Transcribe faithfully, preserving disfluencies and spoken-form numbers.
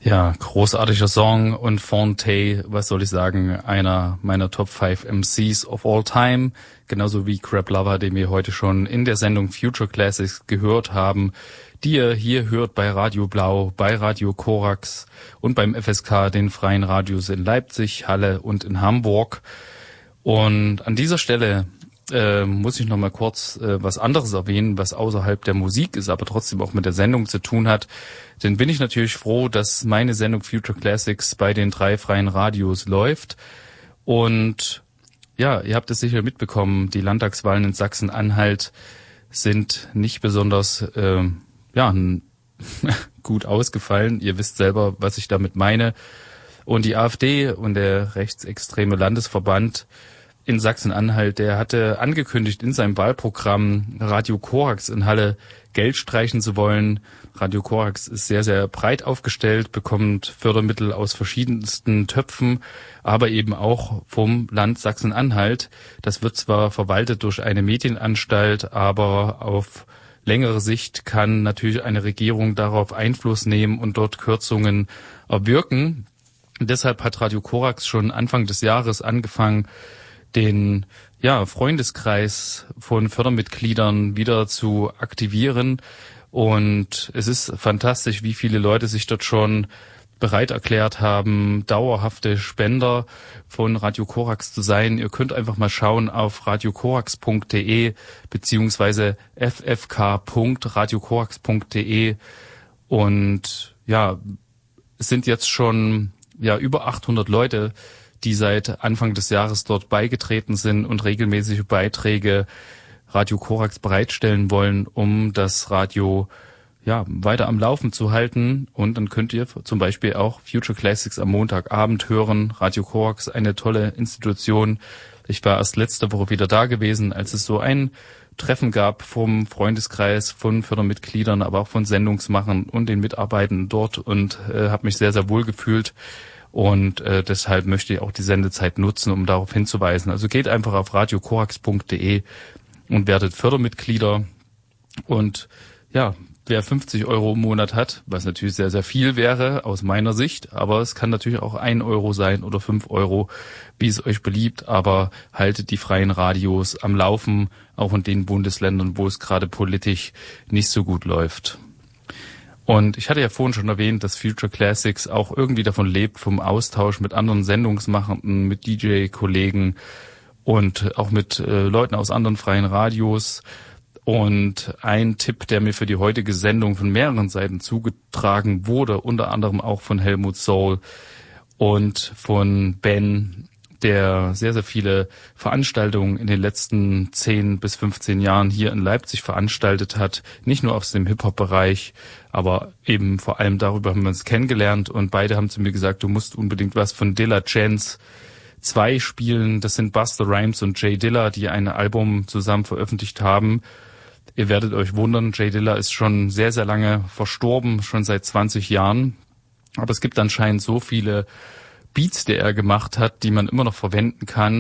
Ja, großartiger Song und Phonte, was soll ich sagen, einer meiner Top fünf M Cs of all time, genauso wie Crap Lover, den wir heute schon in der Sendung Future Classics gehört haben, die ihr hier hört bei Radio Blau, bei Radio Korax und beim F S K, den freien Radios in Leipzig, Halle und in Hamburg. Und an dieser Stelle äh, muss ich noch mal kurz äh, was anderes erwähnen, was außerhalb der Musik ist, aber trotzdem auch mit der Sendung zu tun hat. Denn bin ich natürlich froh, dass meine Sendung Future Classics bei den drei freien Radios läuft. Und ja, ihr habt es sicher mitbekommen, die Landtagswahlen in Sachsen-Anhalt sind nicht besonders äh, ja gut ausgefallen. Ihr wisst selber, was ich damit meine. Und die AfD und der rechtsextreme Landesverband in Sachsen-Anhalt, der hatte angekündigt, in seinem Wahlprogramm Radio Korax in Halle Geld streichen zu wollen. Radio Korax ist sehr, sehr breit aufgestellt, bekommt Fördermittel aus verschiedensten Töpfen, aber eben auch vom Land Sachsen-Anhalt. Das wird zwar verwaltet durch eine Medienanstalt, aber auf längere Sicht kann natürlich eine Regierung darauf Einfluss nehmen und dort Kürzungen erwirken. Und deshalb hat Radio Korax schon Anfang des Jahres angefangen, den ja, Freundeskreis von Fördermitgliedern wieder zu aktivieren. Und es ist fantastisch, wie viele Leute sich dort schon bereit erklärt haben, dauerhafte Spender von Radio Korax zu sein. Ihr könnt einfach mal schauen auf radiokorax punkt de beziehungsweise f f k punkt radiokorax punkt de. Und ja, es sind jetzt schon ja über achthundert Leute, die seit Anfang des Jahres dort beigetreten sind und regelmäßige Beiträge Radio Korax bereitstellen wollen, um das Radio ja weiter am Laufen zu halten. Und dann könnt ihr zum Beispiel auch Future Classics am Montagabend hören. Radio Korax, eine tolle Institution. Ich war erst letzte Woche wieder da gewesen, als es so ein Treffen gab vom Freundeskreis, von Fördermitgliedern, aber auch von Sendungsmachern und den Mitarbeitenden dort und äh, habe mich sehr, sehr wohl gefühlt. Und äh, deshalb möchte ich auch die Sendezeit nutzen, um darauf hinzuweisen. Also geht einfach auf radiokorax punkt de und werdet Fördermitglieder. Und ja, wer fünfzig Euro im Monat hat, was natürlich sehr, sehr viel wäre aus meiner Sicht, aber es kann natürlich auch ein Euro sein oder fünf Euro, wie es euch beliebt. Aber haltet die freien Radios am Laufen, auch in den Bundesländern, wo es gerade politisch nicht so gut läuft. Und ich hatte ja vorhin schon erwähnt, dass Future Classics auch irgendwie davon lebt, vom Austausch mit anderen Sendungsmachenden, mit D J-Kollegen und auch mit äh, Leuten aus anderen freien Radios. Und ein Tipp, der mir für die heutige Sendung von mehreren Seiten zugetragen wurde, unter anderem auch von Helmut Soul und von Ben, der sehr, sehr viele Veranstaltungen in den letzten zehn bis fünfzehn Jahren hier in Leipzig veranstaltet hat. Nicht nur aus dem Hip-Hop-Bereich, aber eben vor allem darüber haben wir uns kennengelernt. Und beide haben zu mir gesagt, du musst unbedingt was von Dilla Chance zwei spielen. Das sind Busta Rhymes und Jay Dilla, die ein Album zusammen veröffentlicht haben. Ihr werdet euch wundern, Jay Dilla ist schon sehr, sehr lange verstorben, schon seit zwanzig Jahren. Aber es gibt anscheinend so viele Beats, die er gemacht hat, die man immer noch verwenden kann.